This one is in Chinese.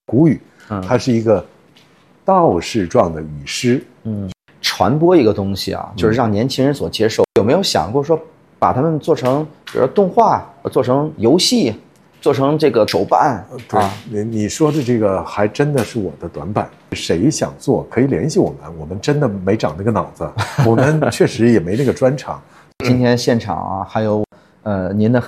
古语，它是一个道士状的语诗。 传播一个东西啊，就是让年轻人所接受。有没有想过说，把它们做成，比如说动画，做成游戏，做成这个手办啊？ 你说的这个还真的是我的短板。谁想做可以联系我们，我们真的没长那个脑子，我们确实也没那个专长。 今天现场啊，还有您的